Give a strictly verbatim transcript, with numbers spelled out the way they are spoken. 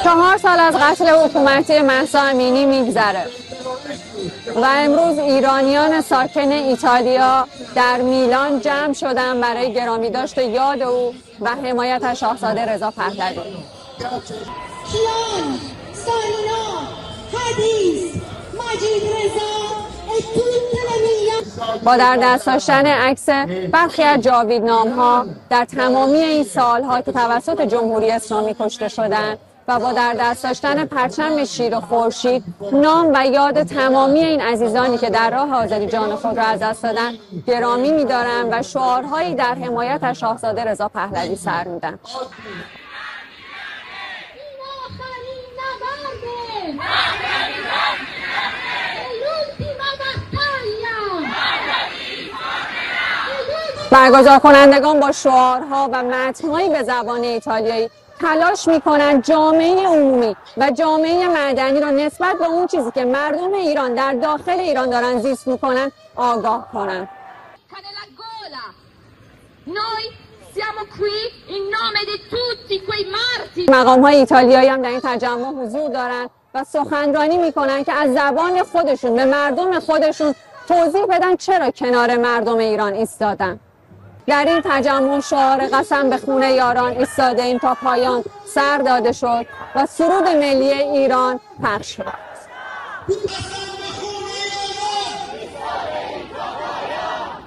چهار سال از قتل حکومتی مهسا امینی میگذره و امروز ایرانیان ساکن ایتالیا در میلان جمع شدن برای گرامی داشت یاد او و حمایت از شاهزاده رضا پهلوی. کیان، سارینا، حدیث، مجید رضا با در دست داشتن عکس برخی از جاویدنام‌ها در تمامی این سالها که توسط جمهوری اسلامی کشته شدند و با در دست داشتن پرچم شیر و خورشید نام و یاد تمامی این عزیزانی که در راه آزادی جان خود را از دست دادند گرامی می‌دارند و شعارهایی در حمایت از شاهزاده رضا پهلوی سر می‌دن. برگزار کنندگان با شعارها و متن‌هایی به زبان ایتالیایی تلاش می‌کنند جامعه عمومی و جامعه مدنی را نسبت به اون چیزی که مردم ایران در داخل ایران دارن زیست می‌کنن آگاه کنند. مقام‌های ایتالیایی هم در این تجمع حضور دارند و سخنرانی می‌کنند که از زبان خودشون به مردم خودشون توضیح بدن چرا کنار مردم ایران ایستادن. در این تجمع شعار قسم به خون یاران ایستاده ایم تا پایان سر داده شد و سرود ملی ایران پخش شد.